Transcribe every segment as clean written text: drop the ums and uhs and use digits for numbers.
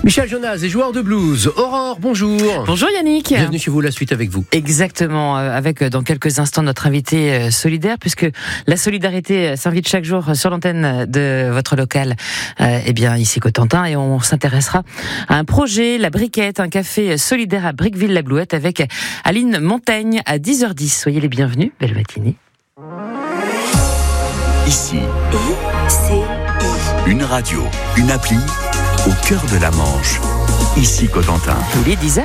Michel Jonas est joueur de blues. Aurore, bonjour. Bonjour Yannick. Bienvenue chez vous, la suite avec vous. Exactement, avec dans quelques instants notre invité solidaire, puisque la solidarité s'invite chaque jour sur l'antenne de votre local, ici Cotentin, et on s'intéressera à un projet, la Briquette, un café solidaire à Briqueville-la-Blouette avec Aline Montaigne à 10h10. Soyez les bienvenus, belle matinée. Ici, une radio, une appli au cœur de la Manche. Ici Cotentin. Tous les 10h.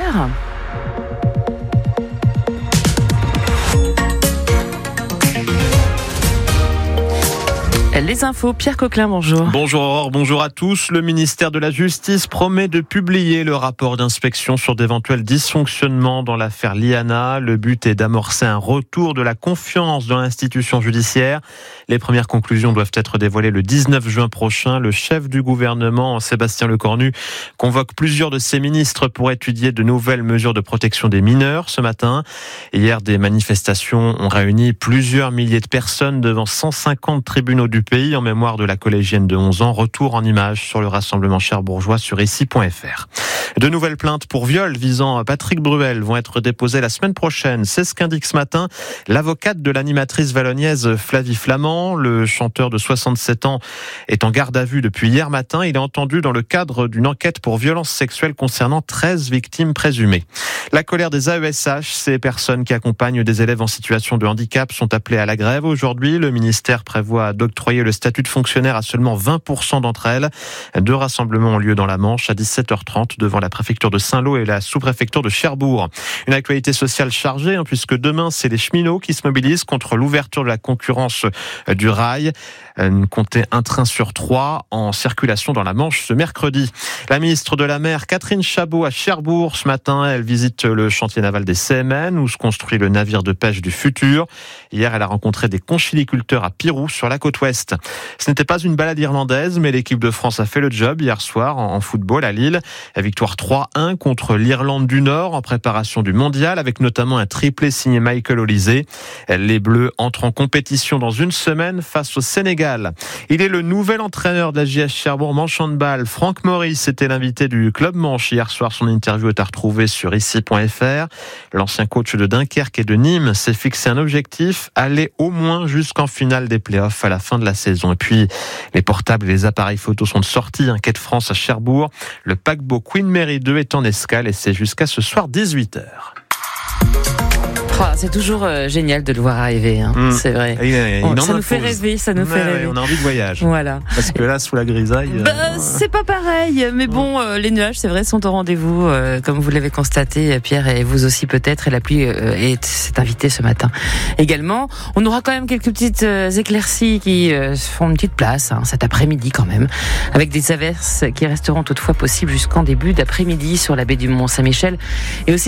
Les infos, Pierre Coquelin, bonjour. Bonjour Aurore, bonjour à tous. Le ministère de la Justice promet de publier le rapport d'inspection sur d'éventuels dysfonctionnements dans l'affaire Liana. Le but est d'amorcer un retour de la confiance dans l'institution judiciaire. Les premières conclusions doivent être dévoilées le 19 juin prochain. Le chef du gouvernement, Sébastien Lecornu, convoque plusieurs de ses ministres pour étudier de nouvelles mesures de protection des mineurs ce matin. Hier, des manifestations ont réuni plusieurs milliers de personnes devant 150 tribunaux du pays en mémoire de la collégienne de 11 ans. Retour en images sur le rassemblement cherbourgeois sur ici.fr. De nouvelles plaintes pour viol visant Patrick Bruel vont être déposées la semaine prochaine. C'est ce qu'indique ce matin l'avocate de l'animatrice vallonniaise Flavie Flamand. Le chanteur de 67 ans est en garde à vue depuis hier matin. Il est entendu dans le cadre d'une enquête pour violences sexuelles concernant 13 victimes présumées. La colère des AESH, ces personnes qui accompagnent des élèves en situation de handicap, sont appelées à la grève aujourd'hui. Le ministère prévoit d'octroyer le statut de fonctionnaire à seulement 20% d'entre elles. 2 rassemblements ont lieu dans la Manche à 17h30 devant la préfecture de Saint-Lô et la sous-préfecture de Cherbourg. Une actualité sociale chargée, puisque demain, c'est les cheminots qui se mobilisent contre l'ouverture de la concurrence du rail. Comptez un train sur 3 en circulation dans la Manche ce mercredi. La ministre de la Mer, Catherine Chabot, à Cherbourg ce matin, elle visite le chantier naval des CMN où se construit le navire de pêche du futur. Hier, elle a rencontré des conchiliculteurs à Pirou sur la côte ouest. Ce n'était pas une balade irlandaise, mais l'équipe de France a fait le job hier soir en football à Lille. La victoire 3-1 contre l'Irlande du Nord en préparation du mondial, avec notamment un triplé signé Michael Olise. Les Bleus entrent en compétition dans une semaine face au Sénégal. Il est le nouvel entraîneur de la JS Cherbourg Manche Handball. Franck Maurice était l'invité du Club Manche hier soir. Son interview est à retrouver sur ici.fr. L'ancien coach de Dunkerque et de Nîmes s'est fixé un objectif, aller au moins jusqu'en finale des playoffs à la fin de la saison. Et puis, les portables et les appareils photos sont de sortie. Quai de France à Cherbourg. Le paquebot Queen Mary 2 est en escale et c'est jusqu'à ce soir 18h. C'est toujours génial de le voir arriver, c'est vrai. Ça nous fait rêver, rêver. On a envie de voyage. Voilà. Parce que là, sous la grisaille... c'est pas pareil, mais bon, les nuages, c'est vrai, sont au rendez-vous, comme vous l'avez constaté, Pierre, et vous aussi peut-être, et la pluie s'est invitée ce matin. Également, on aura quand même quelques petites éclaircies qui font une petite place, cet après-midi quand même, avec des averses qui resteront toutefois possibles jusqu'en début d'après-midi sur la baie du Mont-Saint-Michel, et aussi